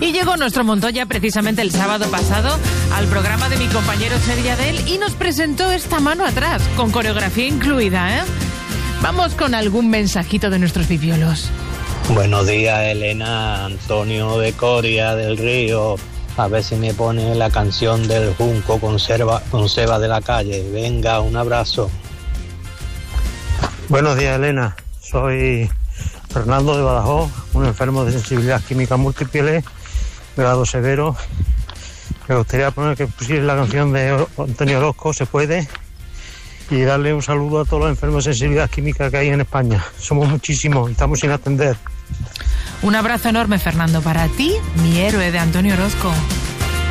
Y llegó nuestro Montoya precisamente el sábado pasado al programa de mi compañero Seriadel y nos presentó esta mano atrás, con coreografía incluida, ¿eh? Vamos con algún mensajito de nuestros viviolos. Buenos días, Elena, Antonio de Coria del Río. A ver si me pone la canción del Junco con Seba de la Calle. Venga, un abrazo. Buenos días, Elena. Soy Fernando de Badajoz, un enfermo de sensibilidad química múltiple, grado severo. Me gustaría poner que pusiera la canción de Antonio Orozco, Se Puede, y darle un saludo a todos los enfermos de sensibilidad química que hay en España. Somos muchísimos y estamos sin atender. Un abrazo enorme, Fernando, para ti, mi héroe de Antonio Orozco.